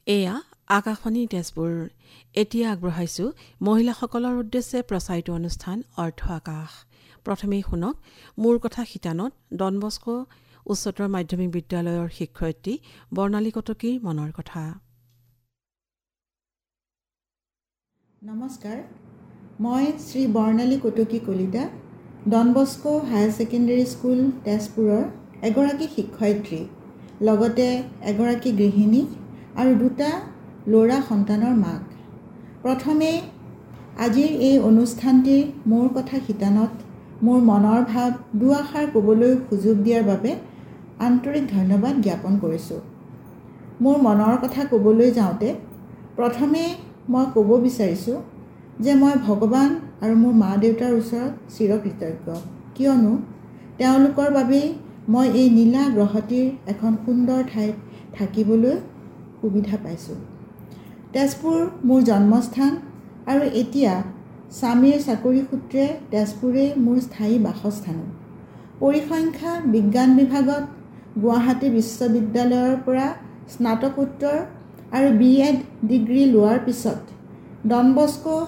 এয়া আকাশবাণী তেজপুৰ। এতিয়া আগবঢ়াইছোঁ মহিলাসকলৰ উদ্দেশ্যে প্ৰচাৰিত অনুষ্ঠান অৰ্থ আকাশ। প্ৰথমেই শুনক মোৰ কথা শিতানত ডন বস্কো উচ্চতৰ মাধ্যমিক বিদ্যালয়ৰ শিক্ষয়িত্ৰী বৰ্ণালী কটকীৰ মনৰ কথা। নমস্কাৰ, মই শ্ৰী বৰ্ণালী কটকী Kalita, Don Bosco higher secondary school তেজপুৰৰ এগৰাকী শিক্ষয়িত্ৰী, লগতে এগৰাকী গৃহিণী আৰু দুটা ল'ৰা সন্তানৰ মাক। প্ৰথমে আজিৰ এই অনুষ্ঠানটিৰ মোৰ কথা শিতানত মোৰ মনৰ ভাৱ দুআষাৰ ক'বলৈ সুযোগ দিয়াৰ বাবে আন্তৰিক ধন্যবাদ জ্ঞাপন কৰিছোঁ। মোৰ মনৰ কথা ক'বলৈ যাওঁতে প্ৰথমে মই ক'ব বিচাৰিছোঁ যে মই ভগৱান আৰু মোৰ মা দেউতাৰ ওচৰত চিৰকৃতজ্ঞ, কিয়নো তেওঁলোকৰ বাবেই মই এই নীলা গ্ৰহটিৰ এখন সুন্দৰ ঠাইত থাকিবলৈ সুবিধা পাইছোঁ। তেজপুৰ মোৰ জন্মস্থান আৰু এতিয়া স্বামীৰ চাকৰি সূত্ৰে তেজপুৰেই মোৰ স্থায়ী বাসস্থানো। পৰিসংখ্যা বিজ্ঞান বিভাগত গুৱাহাটী বিশ্ববিদ্যালয়ৰ পৰা স্নাতকোত্তৰ আৰু BEd ডিগ্ৰী লোৱাৰ পিছত ডন বস্কো